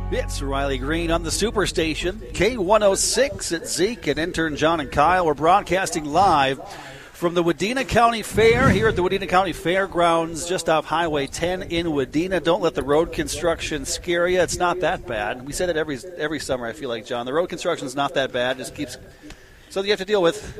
It's Riley Green on the Superstation, K106 at Zeke and intern John and Kyle. We're broadcasting live from the Wadena County Fair here at the Wadena County Fairgrounds just off Highway 10 in Wadena. Don't let the road construction scare you. It's not that bad. We say that every summer, I feel like, John. The road construction is not that bad. It just keeps something you have to deal with.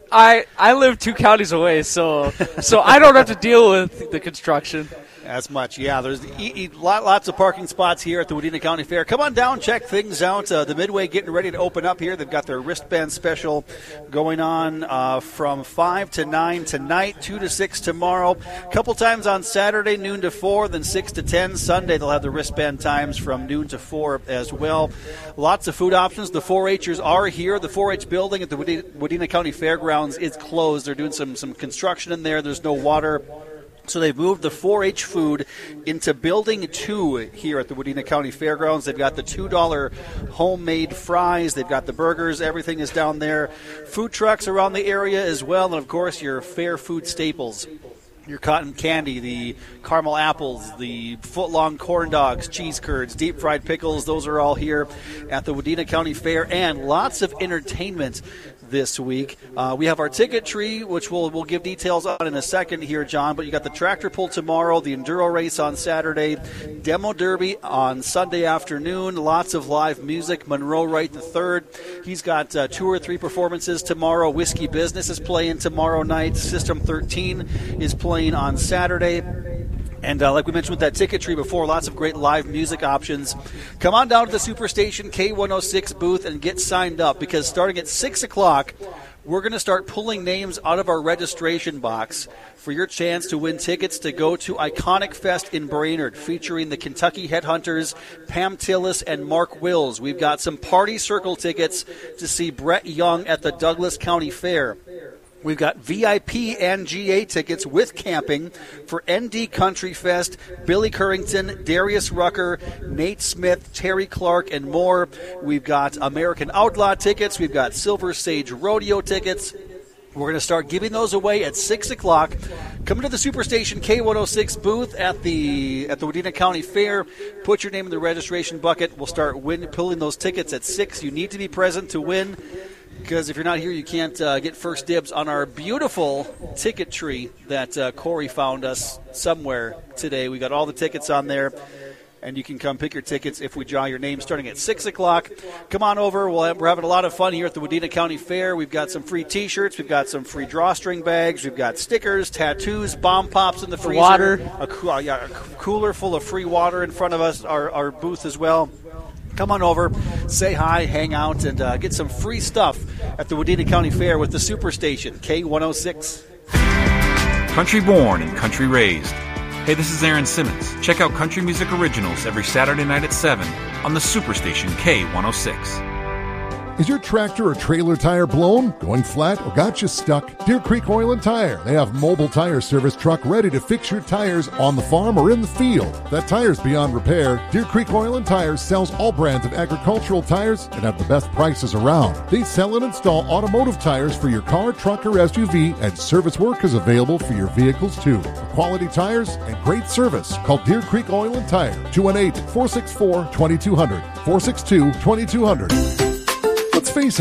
I live 2 counties away, so I don't have to deal with the construction. As much, yeah. There's lots of parking spots here at the Wadena County Fair. Come on down, check things out. The Midway getting ready to open up here. They've got their wristband special going on from 5 to 9 tonight, 2 to 6 tomorrow. A couple times on Saturday, noon to 4, then 6 to 10. Sunday, they'll have the wristband times from noon to 4 as well. Lots of food options. The 4-H'ers are here. The 4-H building at the Wadena County Fairgrounds is closed. They're doing some construction in there. There's no water. So they've moved the 4-H food into Building 2 here at the Wadena County Fairgrounds. They've got the $2 homemade fries. They've got the burgers. Everything is down there. Food trucks around the area as well. And, of course, your fair food staples. Your cotton candy, the caramel apples, the foot-long corn dogs, cheese curds, deep-fried pickles, those are all here at the Wadena County Fair. And lots of entertainment this week. We have our ticket tree, which we'll give details on in a second here, John. But you got the tractor pull tomorrow, the enduro race on Saturday, demo derby on Sunday afternoon, lots of live music. Monroe Wright III, he's got 2 or 3 performances tomorrow. Whiskey Business is playing tomorrow night. System 13 is playing on Saturday. And like we mentioned with that ticket tree before, lots of great live music options. Come on down to the Superstation K106 booth and get signed up, because starting at 6 o'clock, we're going to start pulling names out of our registration box for your chance to win tickets to go to Iconic Fest in Brainerd, featuring the Kentucky Headhunters, Pam Tillis, and Mark Wills. We've got some Party Circle tickets to see Brett Young at the Douglas County Fair. We've got VIP and GA tickets with camping for ND Country Fest, Billy Currington, Darius Rucker, Nate Smith, Terry Clark, and more. We've got American Outlaw tickets. We've got Silver Sage Rodeo tickets. We're going to start giving those away at 6 o'clock. Come to the Superstation K106 booth at the Wadena County Fair. Put your name in the registration bucket. We'll start pulling those tickets at 6. You need to be present to win, because if you're not here, you can't get first dibs on our beautiful ticket tree that Corey found us somewhere today. We got all the tickets on there, and you can come pick your tickets if we draw your name starting at 6 o'clock. Come on over. We're having a lot of fun here at the Wadena County Fair. We've got some free T-shirts. We've got some free drawstring bags. We've got stickers, tattoos, bomb pops in the freezer. Water. A cooler full of free water in front of us, our booth as well. Come on over, say hi, hang out, and get some free stuff at the Wadena County Fair with the Superstation, K106. Country born and country raised. Hey, this is Aaron Simmons. Check out Country Music Originals every Saturday night at 7 on the Superstation K106. Is your tractor or trailer tire blown, going flat, or got you stuck? Deer Creek Oil and Tire. They have mobile tire service truck ready to fix your tires on the farm or in the field. That tire's beyond repair. Deer Creek Oil and Tire sells all brands of agricultural tires and have the best prices around. They sell and install automotive tires for your car, truck, or SUV, and service work is available for your vehicles too. For quality tires and great service, call Deer Creek Oil and Tire, 218-464-2200, 462-2200. Let's face it.